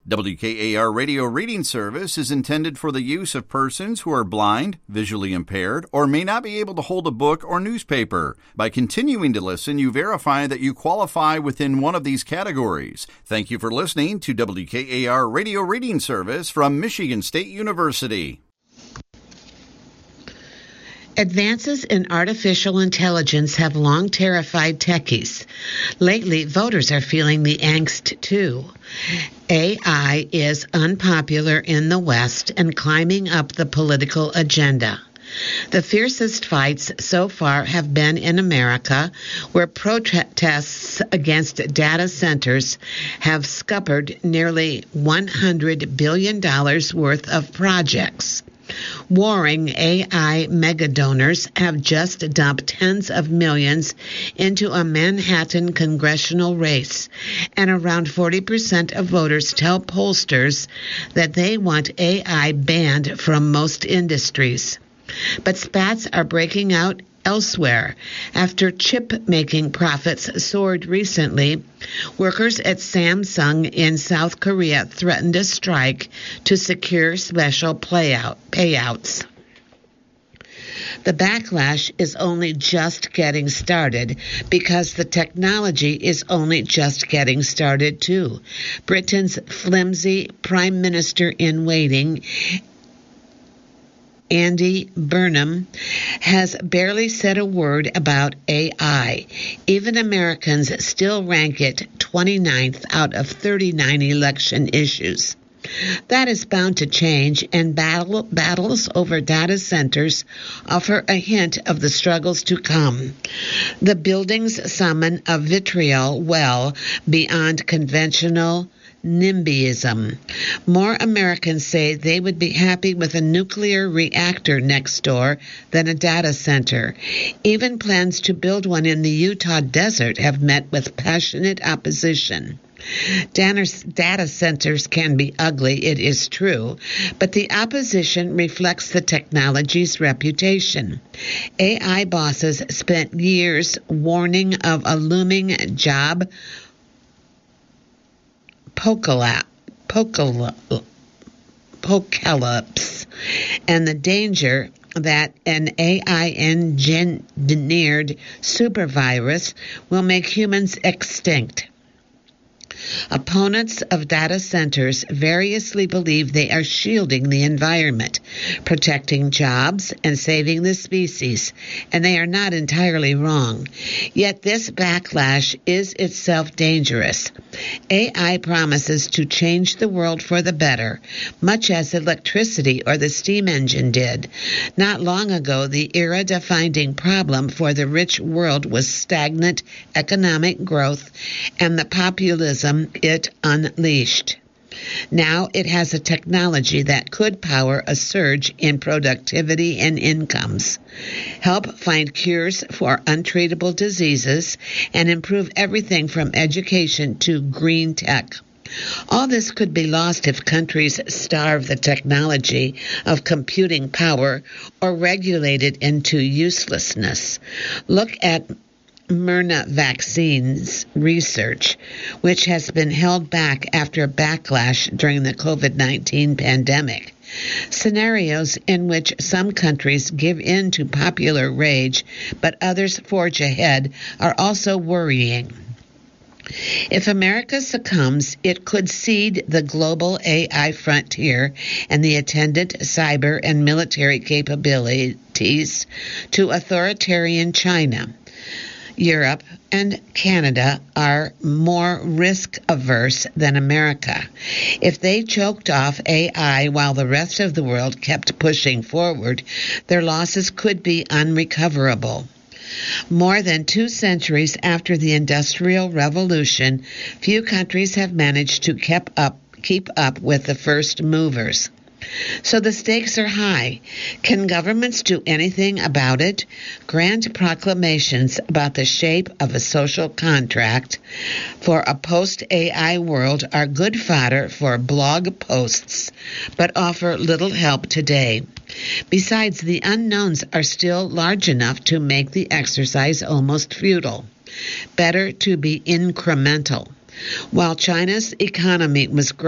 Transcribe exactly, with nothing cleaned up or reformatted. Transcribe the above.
W K A R Radio Reading Service is intended for the use of persons who are blind, visually impaired, or may not be able to hold a book or newspaper. By continuing to listen, you verify that you qualify within one of these categories. Thank you for listening to W K A R Radio Reading Service from Michigan State University. Advances in artificial intelligence have long terrified techies. Lately, voters are feeling the angst, too. A I is unpopular in the West and climbing up the political agenda. The fiercest fights so far have been in America, where protests against data centers have scuppered nearly one hundred billion dollars worth of projects. Warring A I megadonors have just dumped tens of millions into a Manhattan congressional race, and around forty percent of voters tell pollsters that they want A I banned from most industries. But spats are breaking out elsewhere. After chip-making profits soared recently, workers at Samsung in South Korea threatened a strike to secure special playout payouts. The backlash is only just getting started because the technology is only just getting started too. Britain's flimsy Prime Minister in waiting, Andy Burnham, has barely said a word about A I. Even Americans still rank it twenty-ninth out of thirty-nine election issues. That is bound to change, and battle, battles over data centers offer a hint of the struggles to come. The buildings summon a vitriol well beyond conventional NIMBYism. More Americans say they would be happy with a nuclear reactor next door than a data center. Even plans to build one in the Utah desert have met with passionate opposition. Data centers can be ugly, it is true, but the opposition reflects the technology's reputation. A I bosses spent years warning of a looming job apocalypse and the danger that an A I-engineered supervirus will make humans extinct. Opponents of data centers variously believe they are shielding the environment, protecting jobs, and saving the species, and they are not entirely wrong. Yet this backlash is itself dangerous. A I promises to change the world for the better, much as electricity or the steam engine did. Not long ago, the era-defining problem for the rich world was stagnant economic growth and the populism it unleashed. Now it has a technology that could power a surge in productivity and incomes, help find cures for untreatable diseases, and improve everything from education to green tech. All this could be lost if countries starve the technology of computing power or regulate it into uselessness. Look at Myrna Vaccines research, which has been held back after a backlash during the COVID nineteen pandemic. Scenarios in which some countries give in to popular rage but others forge ahead are also worrying. If America succumbs, it could cede the global A I frontier and the attendant cyber and military capabilities to authoritarian China. Europe and Canada are more risk-averse than America. If they choked off A I while the rest of the world kept pushing forward, their losses could be unrecoverable. More than two centuries after the Industrial Revolution, few countries have managed to keep up, keep up with the first movers. So the stakes are high. Can governments do anything about it? Grand proclamations about the shape of a social contract for a post-A I world are good fodder for blog posts, but offer little help today. Besides, the unknowns are still large enough to make the exercise almost futile. Better to be incremental. While China's economy was growing,